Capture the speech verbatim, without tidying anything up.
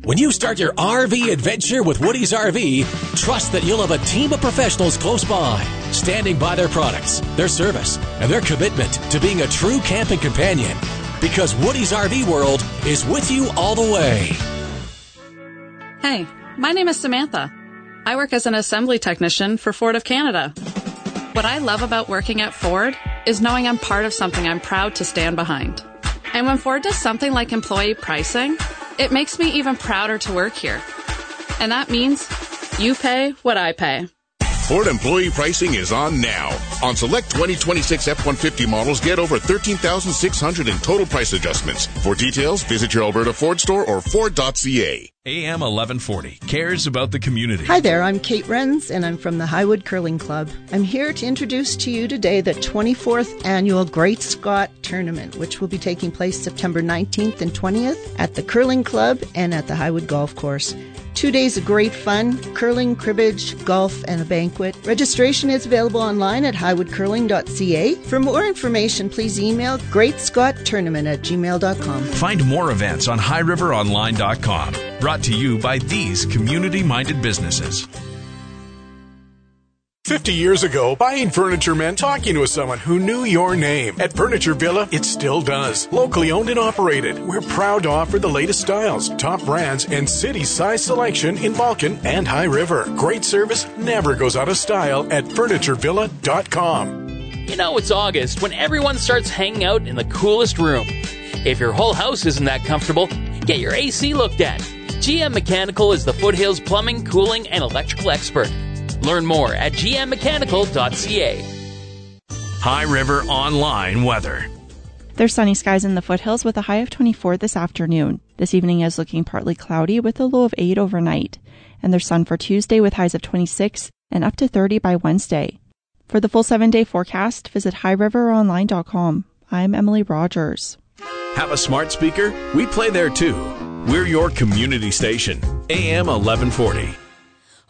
When you start your R V adventure with Woody's R V, trust that you'll have a team of professionals close by, standing by their products, their service, and their commitment to being a true camping companion. Because Woody's R V World is with you all the way. Hey, my name is Samantha. I work as an assembly technician for Ford of Canada. What I love about working at Ford is knowing I'm part of something I'm proud to stand behind. And when Ford does something like employee pricing, it makes me even prouder to work here. And that means you pay what I pay. Ford employee pricing is on now. On select twenty twenty-six F one fifty models, get over thirteen thousand six hundred dollars in total price adjustments. For details, visit your Alberta Ford store or Ford dot C A. A M eleven forty cares about the community. Hi there, I'm Kate Renz, and I'm from the Highwood Curling Club. I'm here to introduce to you today the twenty-fourth Annual Great Scott Tournament, which will be taking place September nineteenth and twentieth at the Curling Club and at the Highwood Golf Course. Two days of great fun, curling, cribbage, golf, and a banquet. Registration is available online at highwood curling dot C A. For more information, please email great scott tournament at gmail dot com. Find more events on high river online dot com. Brought to you by these community-minded businesses. Fifty years ago, buying furniture meant talking to someone who knew your name. At Furniture Villa, it still does. Locally owned and operated, we're proud to offer the latest styles, top brands, and city-size selection in Vulcan and High River. Great service never goes out of style at furniture villa dot com. You know it's August when everyone starts hanging out in the coolest room. If your whole house isn't that comfortable, get your A C looked at. G M Mechanical is the Foothills plumbing, cooling, and electrical expert. Learn more at g m mechanical dot c a. High River Online weather. There's sunny skies in the foothills with a high of twenty-four this afternoon. This evening is looking partly cloudy with a low of eight overnight. And there's sun for Tuesday with highs of twenty-six and up to thirty by Wednesday. For the full seven-day forecast, visit high river online dot com. I'm Emily Rogers. Have a smart speaker? We play there too. We're your community station, A M eleven forty.